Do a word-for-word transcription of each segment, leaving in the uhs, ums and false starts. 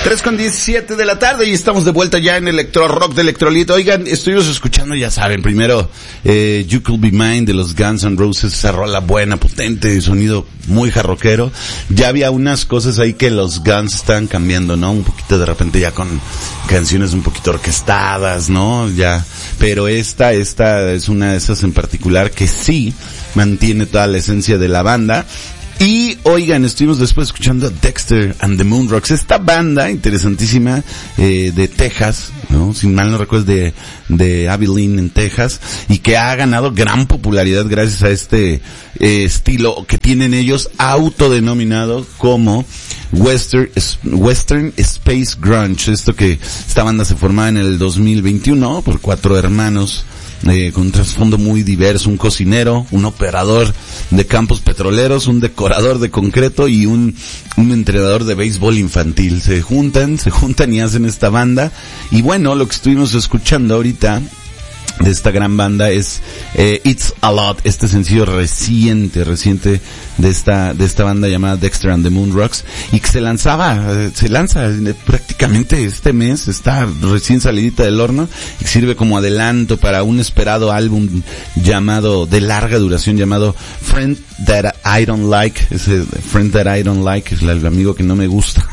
tres con diecisiete de la tarde y estamos de vuelta ya en Electro Rock de Electrolito. Oigan, estuvimos escuchando, ya saben, primero eh, You Could Be Mine de los Guns N' Roses, esa rola buena, potente, sonido muy jarroquero. Ya había unas cosas ahí que los Guns estaban cambiando, ¿no? Un poquito de repente ya con canciones un poquito orquestadas, ¿no? Ya, pero esta, esta es una de esas en particular que sí mantiene toda la esencia de la banda. Y oigan, estuvimos después escuchando a Dexter and the Moonrocks, esta banda interesantísima eh, de Texas, ¿no? Sin mal no recuerdo, de, de Abilene en Texas, y que ha ganado gran popularidad gracias a este eh, estilo que tienen ellos autodenominado como Western, Western Space Grunge. Esto que esta banda se formaba en el dos mil veintiuno por cuatro hermanos, Eh, con un trasfondo muy diverso, un cocinero, un operador de campos petroleros, un decorador de concreto y un, un entrenador de béisbol infantil. Se juntan, se juntan y hacen esta banda. Y bueno, lo que estuvimos escuchando ahorita de esta gran banda es eh, It's a Lot, este sencillo reciente, reciente de esta, de esta banda llamada Dexter and the Moonrocks, y que se lanzaba, eh, se lanza eh, prácticamente este mes, está recién salidita del horno, y sirve como adelanto para un esperado álbum llamado, de larga duración, llamado Friend That I Don't Like, ese Friend That I Don't Like, es el amigo que no me gusta,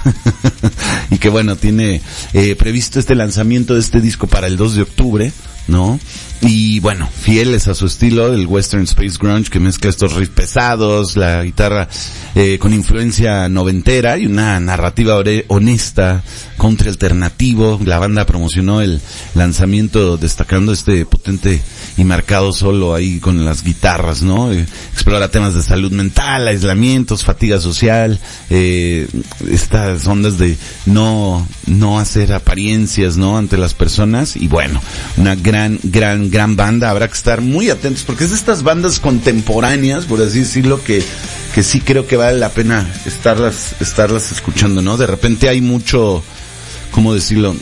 y que bueno, tiene eh, previsto este lanzamiento de este disco para el dos de octubre, ¿no? Y bueno, fieles a su estilo, el Western Space Grunge, que mezcla estos riffs pesados, la guitarra eh, con influencia noventera y una narrativa ore- honesta, country alternativo. La banda promocionó el lanzamiento destacando este potente y marcado solo ahí con las guitarras, ¿no? Eh, explora temas de salud mental, aislamientos, fatiga social, eh, estas ondas de no, no hacer apariencias, ¿no? Ante las personas. Y bueno, una gran, gran, gran banda. Habrá que estar muy atentos porque es de estas bandas contemporáneas, por así decirlo, que, que sí creo que vale la pena estarlas, estarlas escuchando, ¿no? De repente hay mucho, ¿cómo decirlo?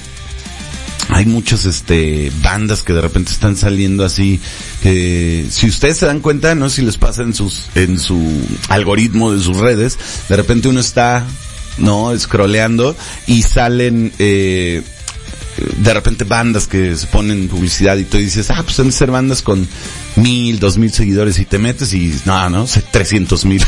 Hay muchas, este, bandas que de repente están saliendo así, que si ustedes se dan cuenta, no sé si les pasa en sus, en su algoritmo de sus redes, de repente uno está, ¿no? Scrolleando y salen, eh, de repente bandas que se ponen publicidad y tú dices, ah, pues han de ser bandas con mil, dos mil seguidores, y te metes y no, no, trescientos mil.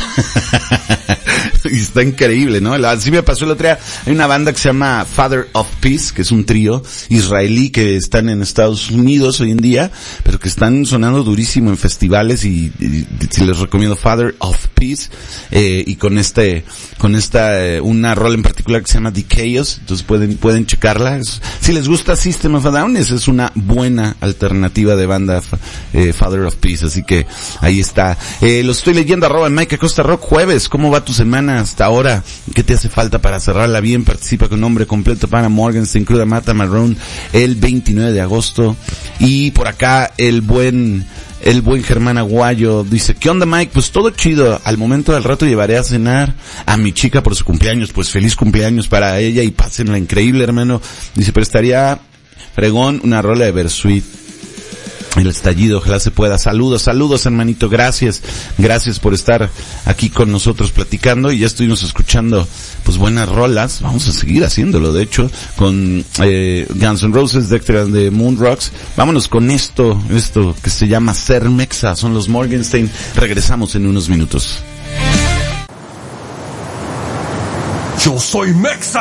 Y está increíble, ¿no? Así me pasó el otro día. Hay una banda que se llama Father of Peace, que es un trío israelí que están en Estados Unidos hoy en día, pero que están sonando durísimo en festivales, y, y, y les recomiendo Father of Peace, eh, y con este, con esta, eh, una rola en particular que se llama The Chaos, entonces pueden, pueden checarla. Es, si les gusta System of a Down, esa es una buena alternativa de banda, eh, Father of Peace, así que ahí está. Eh, lo estoy leyendo, arroba Mike Acosta Rock, jueves, ¿cómo va tu semana hasta ahora? ¿Qué te hace falta para cerrarla bien? Participa con nombre completo para Morgenstern, Cruda Mata Marrón, el veintinueve de agosto. Y por acá, el buen, el buen Germán Aguayo dice, ¿qué onda, Mike? Pues todo chido, al momento del rato llevaré a cenar a mi chica por su cumpleaños, pues feliz cumpleaños para ella y pásenla increíble, hermano. Dice, pero estaría fregón una rola de Bersuit, el estallido, ojalá se pueda. Saludos, saludos, hermanito, gracias, gracias por estar aquí con nosotros platicando, y ya estuvimos escuchando pues buenas rolas, vamos a seguir haciéndolo, de hecho, con eh, Guns N' Roses, Dexter and the Moonrocks. Vámonos con esto, esto que se llama Ser Mexa, son los Morgenstern. Regresamos en unos minutos. Yo soy Mexa.